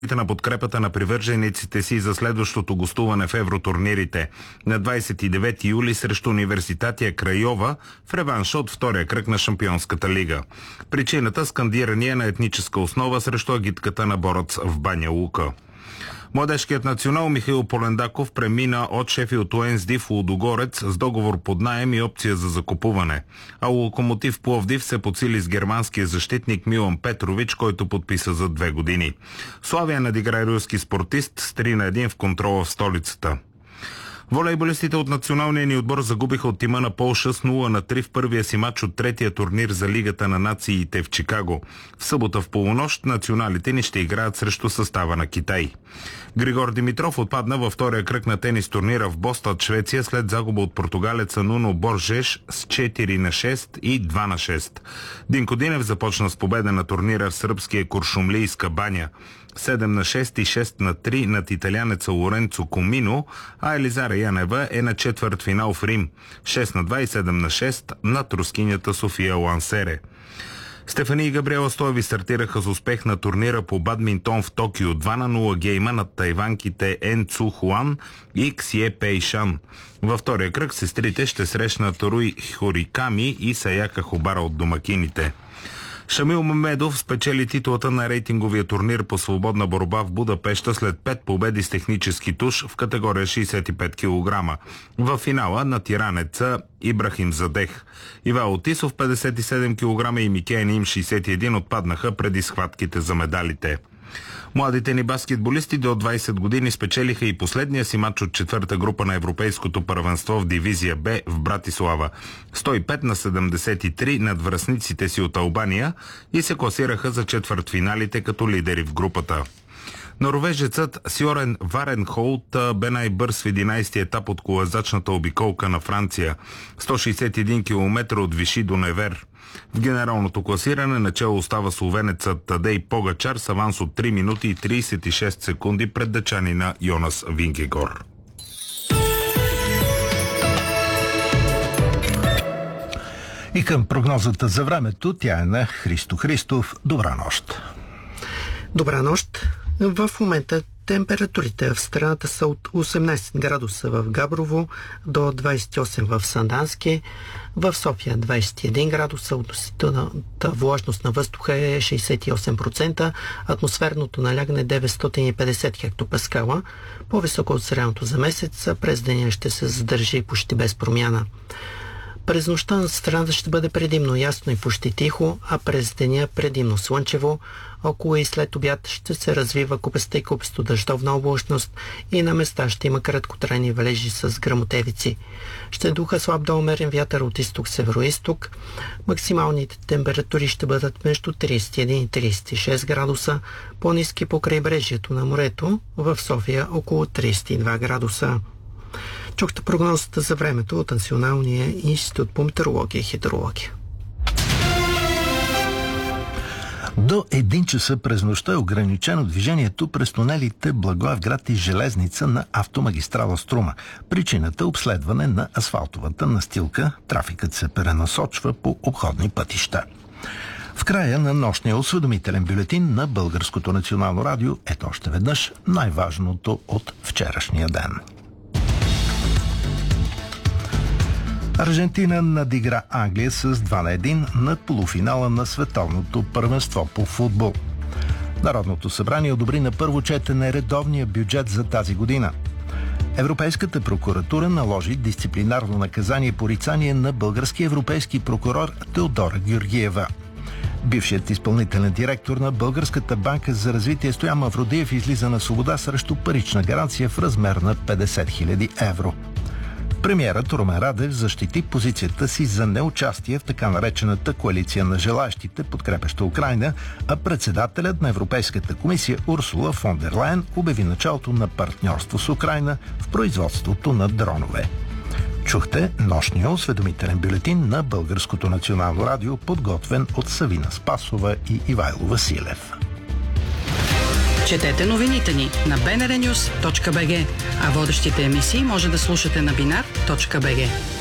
на подкрепата на привържениците си за следващото гостуване в евротурнирите на 29 юли срещу Университатия Крайова в реванша от втория кръг на Шампионската лига. Причината – скандирания на етническа основа срещу агитката на Бороц в Баня Лука. Младежкият национал Михаил Полендаков премина от Шефилд Уенсди в Лудогорец с договор под наем и опция за закупуване. А Локомотив Пловдив се подсили с германския защитник Милан Петрович, който подписа за 2 години. Славия надигра руски спортист с 3-1 в контрола в столицата. Волейболистите от националния ни отбор загубиха от тима на Полша с 0-3 в първия си матч от третия турнир за Лигата на нациите в Чикаго. В събота в полунощ националите ни ще играят срещу състава на Китай. Григор Димитров отпадна във втория кръг на тенис турнира в Бостад, Швеция, след загуба от португалеца Нуно Боржеш с 4-6 и 2-6. Динко Динев започна с победа на турнира в сръбския Куршумлийска баня. 7-6 и 6-3 над италянеца Лоренцо Комино, а Елизара Янева е на четвъртфинал в Рим. 6-2 и 7-6 над рускинята София Лансере. Стефани и Габриела Стоеви стартираха с успех на турнира по бадминтон в Токио. 2-0 гейма над тайванките Ен Цу Хуан и Ксие Пейшан. Във втория кръг сестрите ще срещнат Руи Хориками и Саяка Хобара от домакините. Шамил Мамедов спечели титулата на рейтинговия турнир по свободна борба в Будапеща след 5 победи с технически туш в категория 65 кг. В финала на тиранеца Ибрахим Задех. Ивайло Тисов 57 кг и Микея Ним 61 отпаднаха преди схватките за медалите. Младите ни баскетболисти до 20 години спечелиха и последния си матч от четвърта група на Европейското първенство в дивизия Б в Братислава. 105-73 над връстниците си от Албания и се класираха за четвъртфиналите като лидери в групата. Норвежецът Сьорен Варенхолт бе най-бърз в 11-ти етап от колазачната обиколка на Франция. 161 км от Виши до Невер. В генералното класиране начало остава словенецът Тадей Погачар с аванс от 3 минути и 36 секунди пред дъчанина Йонас Вингегор. И към прогнозата за времето, тя е на Христо Христов. Добра нощ! Добра нощ! В момента температурите в страната са от 18 градуса в Габрово до 28 в Сандански, в София 21 градуса, относителната влажност на въздуха е 68%, атмосферното налягане 950 хектопаскала, по-високо от средното за месец, през деня ще се задържи почти без промяна. През нощта на страната ще бъде предимно ясно и почти тихо, а през деня предимно слънчево. Около и след обяд ще се развива купеста и купесто дъждовна облачност и на места ще има краткотрайни валежи с гръмотевици. Ще духа слаб до умерен вятър от изток-североизток. Максималните температури ще бъдат между 31 и 36 градуса, по-ниски по крайбрежието на морето, в София около 32 градуса. Чухте прогнозата за времето от Националния институт по метеорология и хидрология. До 1 часа през нощта е ограничено движението през тунелите Благоевград и Железница на автомагистрала Струма. Причината – обследване на асфалтовата настилка. Трафикът се пренасочва по обходни пътища. В края на нощния осведомителен бюлетин на Българското национално радио ето още веднъж най-важното от вчерашния ден. Аржентина надигра Англия с 2-1 на полуфинала на световното първенство по футбол. Народното събрание одобри на първо четене редовния бюджет за тази година. Европейската прокуратура наложи дисциплинарно наказание и порицание на български европейски прокурор Теодора Георгиева. Бившият изпълнителен директор на Българската банка за развитие Стоян Мавродиев излиза на свобода срещу парична гаранция в размер на 50 000 евро. Премиерът Румен Радев защити позицията си за неучастие в така наречената коалиция на желаящите, подкрепяща Украйна, а председателят на Европейската комисия Урсула фон дер Лайен обяви началото на партньорство с Украйна в производството на дронове. Чухте нощния осведомителен бюлетин на Българското национално радио, подготвен от Савина Спасова и Ивайло Василев. Четете новините ни на bnrnews.bg, а водещите емисии може да слушате на binar.bg.